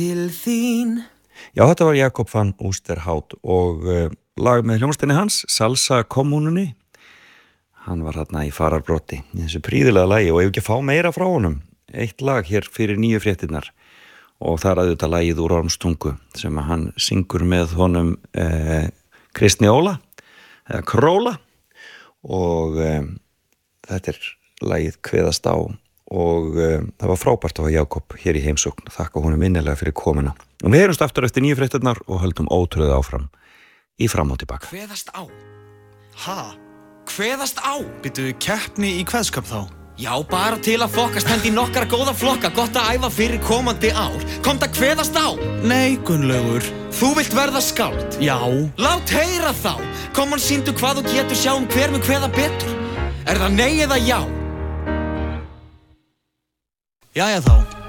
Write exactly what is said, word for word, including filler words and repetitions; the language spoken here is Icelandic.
Til þín. Já, þetta var Jakob van Oosterhout og uh, lag með hljómsveitinni hans, Salsa Kommununni. Hann var þarna í fararbrotti í þessu prýðilega lagi og ef ekki að fá meira frá honum. Eitt lag hér fyrir nýju fréttirnar og það er auðvitað lagið úr Ormstungu sem að hann syngur með honum eh, Kristni Óla eða Króla og eh, þetta er lagið Kveðast á og uh, það var frábært að hafa Jakob hér í heimsókn og þakka honum innilega fyrir komuna og við heyrumst aftur eftir nýju fréttirnar og höldum ótröðu áfram í fram og tilbaka. Kveðast á. Ha? Kveðast á. Byttu keppni í kveðskap þá? Já, bara til að fokkast hendi nokkar góða flokka, gott að æfa fyrir komandi ár. Komt að kveðast á. Nei, Gunnlaugur. Þú vilt verða skáld? Já. Lát heyra þá. Kom hann sýndu hvað þú getur, sjáum hver mun kveða betur. Er það nei eða já? Jæja þá.